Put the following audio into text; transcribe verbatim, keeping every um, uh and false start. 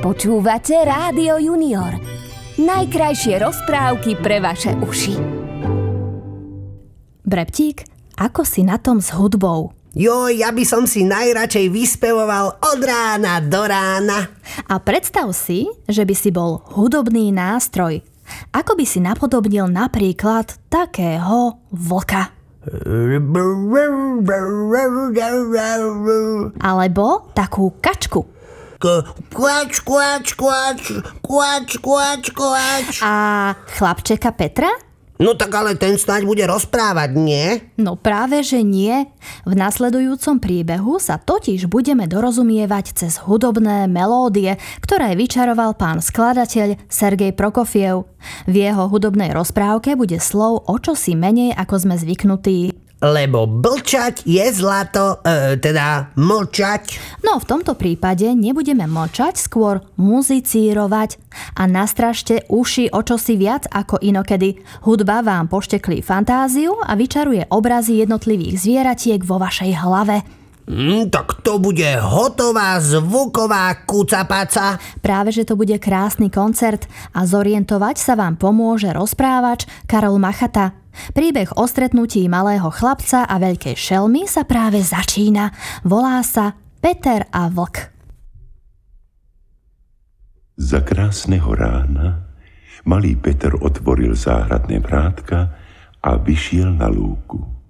Počúvate Rádio Junior. Najkrajšie rozprávky pre vaše uši. Breptík, ako si na tom s hudbou? Joj, ja by som si najradšej vyspevoval od rána do rána. A predstav si, že by si bol hudobný nástroj. Ako by si napodobnil napríklad takého vlka? Alebo takú kačku. Kvač, kvač, kvač, kvač, kvač, kvač. A chlapčeka Petra? No tak ale ten snáď bude rozprávať, nie? No práve, že nie. V nasledujúcom príbehu sa totiž budeme dorozumievať cez hudobné melódie, ktoré vyčaroval pán skladateľ Sergej Prokofiev. V jeho hudobnej rozprávke bude slov o čosi menej, ako sme zvyknutí. Lebo blčať je zlato, e, teda mlčať. No v tomto prípade nebudeme mlčať, skôr muzicírovať. A nastražte uši o čosi viac ako inokedy. Hudba vám pošteklí fantáziu a vyčaruje obrazy jednotlivých zvieratiek vo vašej hlave. Mm, tak to bude hotová zvuková kucapaca. Práve, že to bude krásny koncert a zorientovať sa vám pomôže rozprávač Karol Machata. Príbeh o stretnutí malého chlapca a veľkej šelmy sa práve začína. Volá sa Peter a vlk. Za krásneho rána malý Peter otvoril záhradné vrátka a vyšiel na lúku.